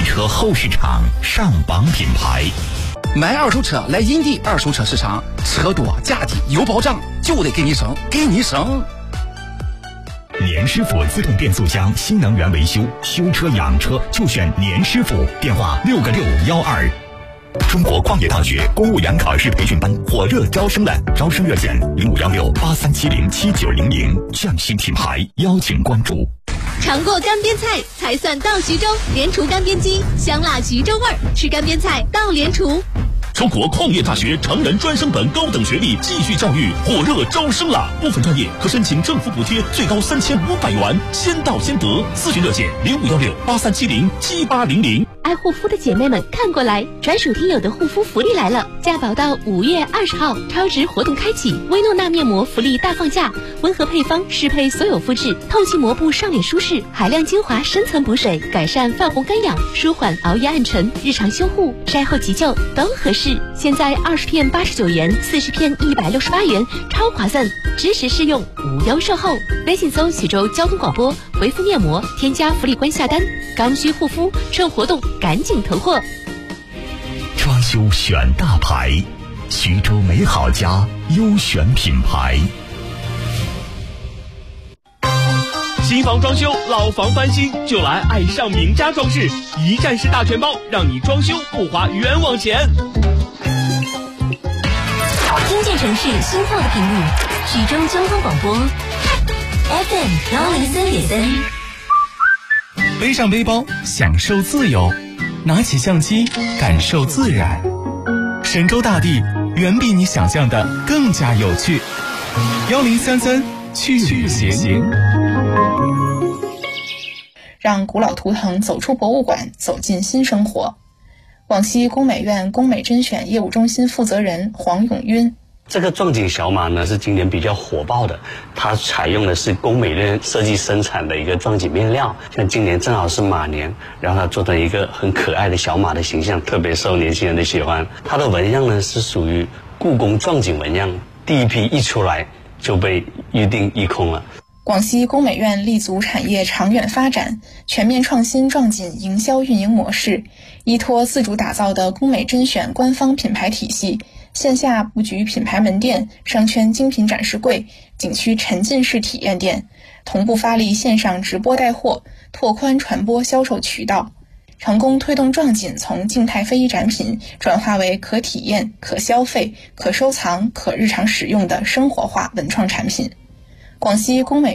汽车后市场上榜品牌。 买二手车来银地二手车市场，车多价低有保障，就得给你省，给你省。 年师傅自动变速箱新能源维修，修车养车就选年师傅，电话6个612。中国矿业大学公务员考试培训班火热招生了，招生热线051683707900，匠心品牌邀请关注。 尝过干煸菜才算到徐州，莲厨干煸鸡，香辣徐州味儿，吃干煸菜到莲厨。 中国矿业大学成人专升本高等学历继续教育火热招生了，部分专业可申请政府补贴，最高3500元，先到先得。咨询热线051683707800。 爱护肤的姐妹们看过来，专属听友的护肤福利来了！价保到5月20号，超值活动开启，薇诺娜面膜福利大放价，温和配方适配所有肤质，透气膜布上脸舒适，海量精华深层补水，改善泛红干痒，舒缓熬夜暗沉，日常修护、晒后急救都合适。现在20片89元，40片168元，超划算！支持试用，无忧售后。微信搜徐州交通广播，回复面膜，添加福利关下单。刚需护肤，趁活动赶紧囤货。 装修选大牌，徐州美好家优选品牌。 新房装修、老房翻新，就来爱上名家装饰，一站式大全包，让你装修不花冤枉钱。 听见城市心跳的频率，徐州交通广播 FM103.3。 背上背包，享受自由；拿起相机，感受自然。神州大地远比你想象的更加有趣。1033去旅行， 让古老图腾走出博物馆，走进新生活。广西工美院工美甄选业务中心负责人黄永晕。 这个壮锦小马呢是今年比较火爆的，它采用的是工美院设计生产的一个壮锦面料，像今年正好是马年，然后它做成一个很可爱的小马的形象，特别受年轻人的喜欢。它的纹样呢是属于故宫壮锦纹样，第一批一出来就被预定一空了。 广西工美院立足产业长远发展，全面创新壮锦营销运营模式，依托自主打造的工美甄选官方品牌体系，线下布局品牌门店、商圈精品展示柜、景区沉浸式体验店，同步发力线上直播带货，拓宽传播销售渠道，成功推动壮锦从静态非遗展品转化为可体验、可消费、可收藏、可日常使用的生活化文创产品。广西工美